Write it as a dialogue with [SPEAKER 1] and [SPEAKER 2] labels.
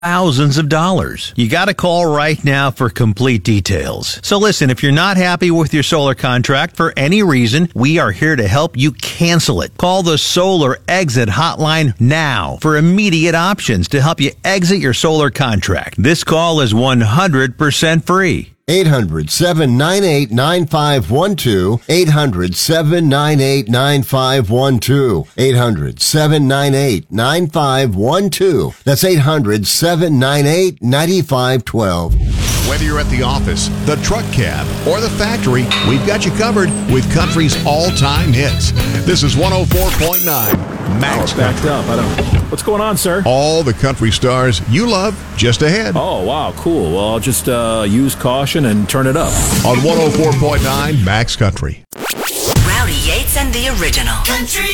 [SPEAKER 1] thousands of dollars. You got to call right now for complete details. So listen, if you're not happy with your solar contract for any reason, we are here to help you cancel it. Call the Solar Exit Hotline now for immediate options to help you exit your solar contract. This call is 100% free.
[SPEAKER 2] 800-798-9512. 800-798-9512. 800-798-9512. That's 800-798-9512.
[SPEAKER 3] Whether you're at the office, the truck cab, or the factory, we've got you covered with country's all-time hits. This is 104.9 Max
[SPEAKER 4] backed up. What's going on, sir?
[SPEAKER 3] All the country stars you love just ahead.
[SPEAKER 4] Oh, wow, cool. Well, I'll just use caution and turn it up.
[SPEAKER 3] On 104.9 Max Country.
[SPEAKER 5] Rowdy Yates and the Original. Country